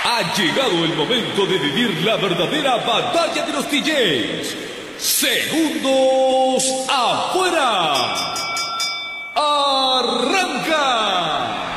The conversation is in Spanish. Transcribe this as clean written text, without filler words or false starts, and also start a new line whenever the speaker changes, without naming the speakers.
Ha llegado el momento de vivir la verdadera batalla de los DJs. Segundo